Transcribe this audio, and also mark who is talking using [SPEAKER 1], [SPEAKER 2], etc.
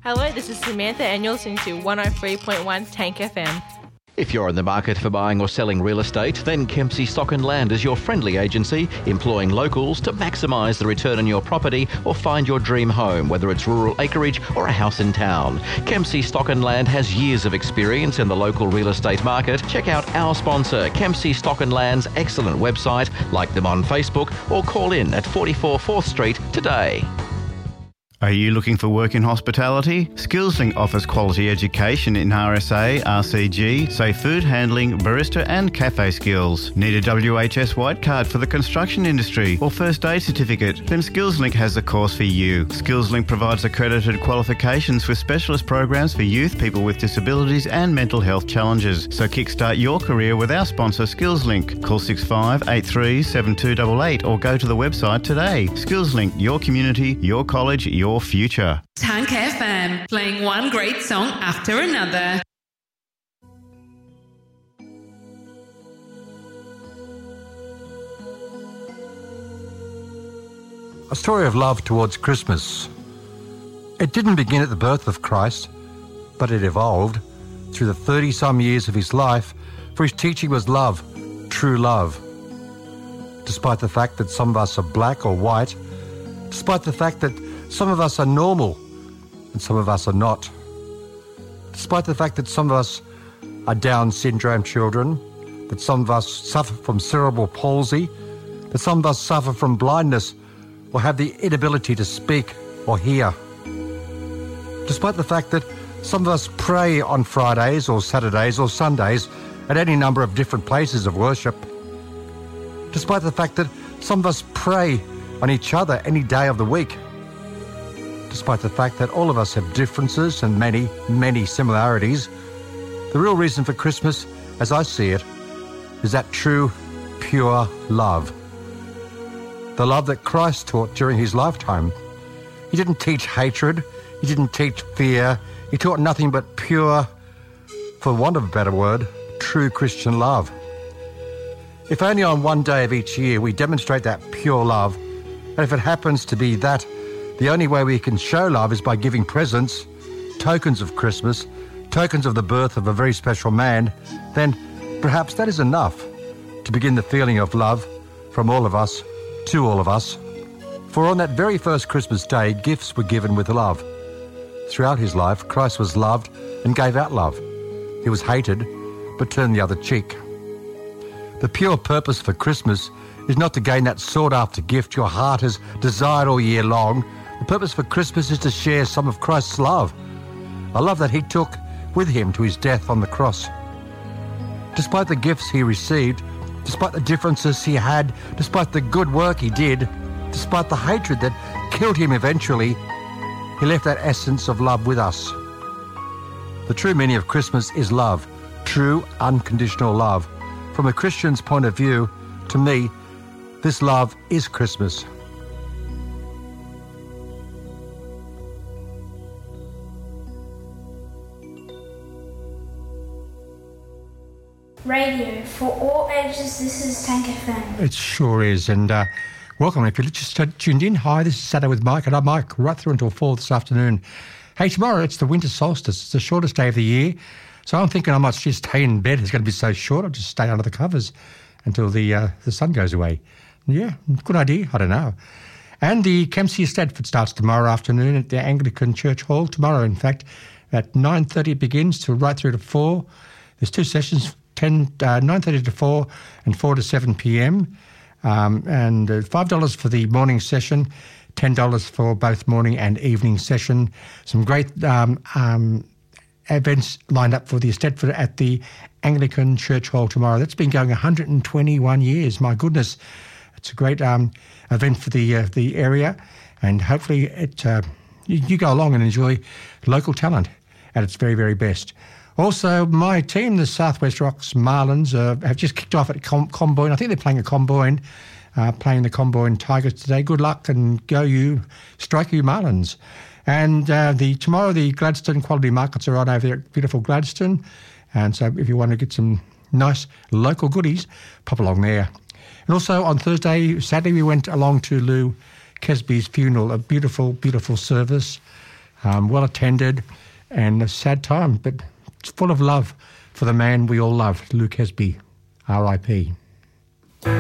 [SPEAKER 1] Hello, this is Samantha and you're listening to 103.1 Tank FM.
[SPEAKER 2] If you're in the market for buying or selling real estate, then Kempsey Stock and Land is your friendly agency, employing locals to maximise the return on your property or find your dream home, whether it's rural acreage or a house in town. Kempsey Stock and Land has years of experience in the local real estate market. Check out our sponsor, Kempsey Stock and Land's excellent website, like them on Facebook, or call in at 44 4th Street today.
[SPEAKER 3] Are you looking for work in hospitality? SkillsLink offers quality education in RSA, RCG, safe food handling, barista and cafe skills. Need a WHS white card for the construction industry or first aid certificate? Then SkillsLink has the course for you. SkillsLink provides accredited qualifications with specialist programs for youth, people with disabilities and mental health challenges. So kickstart your career with our sponsor SkillsLink. Call 6583 7288 or go to the website today. SkillsLink, your community, your college, your future.
[SPEAKER 4] Tank FM, playing one great song after another.
[SPEAKER 5] A story of love towards Christmas. It didn't begin at the birth of Christ, but it evolved through the 30-some years of his life, for his teaching was love, true love. Despite the fact that some of us are black or white, despite the fact that some of us are normal and some of us are not. Despite the fact that some of us are Down syndrome children, that some of us suffer from cerebral palsy, that some of us suffer from blindness or have the inability to speak or hear. Despite the fact that some of us pray on Fridays or Saturdays or Sundays at any number of different places of worship. Despite the fact that some of us pray on each other any day of the week. Despite the fact that all of us have differences and many, many similarities, the real reason for Christmas, as I see it, is that true, pure love. The love that Christ taught during his lifetime. He didn't teach hatred, he didn't teach fear, he taught nothing but pure, for want of a better word, true Christian love. If only on one day of each year we demonstrate that pure love, and if it happens to be that the only way we can show love is by giving presents, tokens of Christmas, tokens of the birth of a very special man, then perhaps that is enough to begin the feeling of love from all of us to all of us. For on that very first Christmas day, gifts were given with love. Throughout his life, Christ was loved and gave out love. He was hated, but turned the other cheek. The pure purpose for Christmas is not to gain that sought-after gift your heart has desired all year long. The purpose for Christmas is to share some of Christ's love, a love that he took with him to his death on the cross. Despite the gifts he received, despite the differences he had, despite the good work he did, despite the hatred that killed him eventually, he left that essence of love with us. The true meaning of Christmas is love, true unconditional love. From a Christian's point of view, to me, this love is Christmas.
[SPEAKER 6] Radio for all ages, this is Tank FM.
[SPEAKER 5] It sure is, and welcome. If you just tuned in, hi, this is Saturday with Mike, and I'm Mike, right through until 4 this afternoon. Hey, tomorrow it's the winter solstice. It's the shortest day of the year, so I'm thinking I might just stay in bed. It's going to be so short, I'll just stay under the covers until the sun goes away. Yeah, good idea, I don't know. And the Kempsey Stedford starts tomorrow afternoon at the Anglican Church Hall. Tomorrow, in fact, at 9:30 it begins till right through to 4. There's two sessions, 9:30 to 4 and 4 to 7 p.m. And $5 for the morning session, $10 for both morning and evening session. Some great events lined up for the Stedford at the Anglican Church Hall tomorrow. That's been going 121 years. My goodness, it's a great event for the area, and hopefully you go along and enjoy local talent at its very, very best. Also, my team, the Southwest Rocks Marlins, have just kicked off at Comboyne. I think they're playing a Comboyne, playing the Comboyne Tigers today. Good luck and go you, strike you Marlins. And tomorrow the Gladstone Quality Markets are on over there at beautiful Gladstone. And so if you want to get some nice local goodies, pop along there. And also on Thursday, sadly, we went along to Lou Kesby's funeral, a beautiful, beautiful service. well attended, and a sad time, but it's full of love for the man we all love, Luke Hesby, R.I.P.